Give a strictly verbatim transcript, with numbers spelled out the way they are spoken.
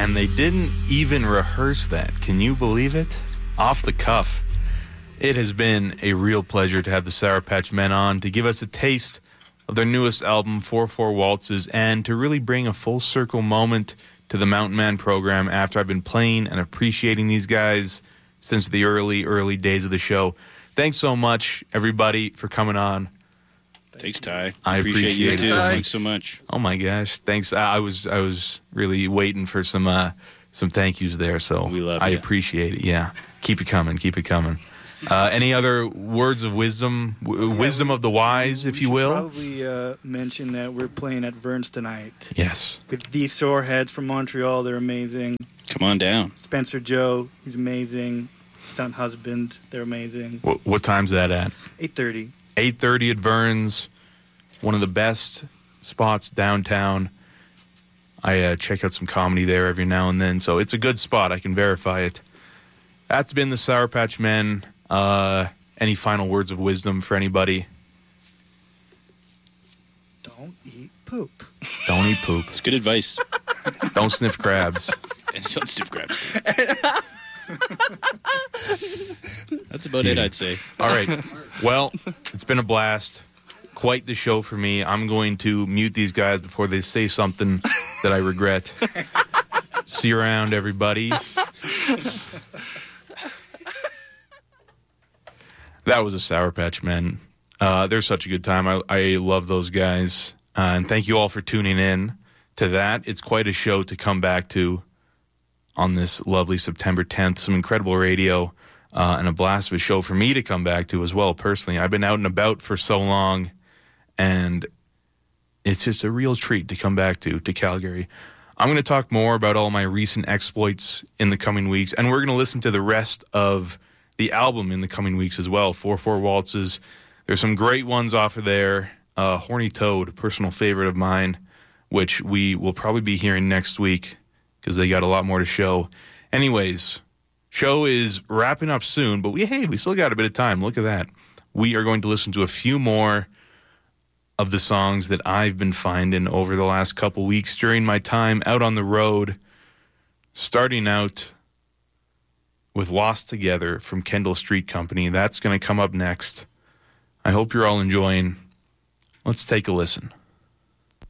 And they didn't even rehearse that. Can you believe it? Off the cuff. It has been a real pleasure to have the Sour Patch Men on to give us a taste of their newest album, four four Waltzes, and to really bring a full circle moment to the Mountain Man program after I've been playing and appreciating these guys since the early, early days of the show. Thanks so much, everybody, for coming on. Thanks, Ty. I appreciate, appreciate you it. too. Thanks so much. Oh my gosh, thanks. I was I was really waiting for some uh, some thank yous there, so we love I you. appreciate it. Yeah, keep it coming, keep it coming. Uh, any other words of wisdom, w- yeah, wisdom we, of the wise, we if you will? Probably uh, mention that we're playing at Vern's tonight. Yes. With these Soreheads from Montreal, they're amazing. Come on down. Spencer Joe, he's amazing. Stunt Husband, they're amazing. What, what time's that at? eight thirty. eight thirty at Vern's, one of the best spots downtown. I uh, check out some comedy there every now and then, so it's a good spot. I can verify it. That's been the Sour Patch Men. Uh, any final words of wisdom for anybody? Don't eat poop. Don't eat poop. It's good advice. Don't sniff crabs. And don't sniff crabs. That's about yeah. it, I'd say. All right. Well, it's been a blast. Quite the show for me. I'm going to mute these guys before they say something that I regret. See you around, everybody. That was a Sour Patch Men. Uh, they're such a good time. I, I love those guys. Uh, and thank you all for tuning in to that. It's quite a show to come back to on this lovely September tenth. Some incredible radio uh, and a blast of a show for me to come back to as well, personally. I've been out and about for so long, and it's just a real treat to come back to, to Calgary. I'm going to talk more about all my recent exploits in the coming weeks, and we're going to listen to the rest of the album in the coming weeks as well. four four Waltzes. There's some great ones off of there. Uh, Horny Toad, a personal favorite of mine, which we will probably be hearing next week because they got a lot more to show. Anyways, show is wrapping up soon, but we hey, we still got a bit of time. Look at that. We are going to listen to a few more of the songs that I've been finding over the last couple weeks during my time out on the road, starting out with Lost Together from Kendall Street Company. That's going to come up next. I hope you're all enjoying. Let's take a listen.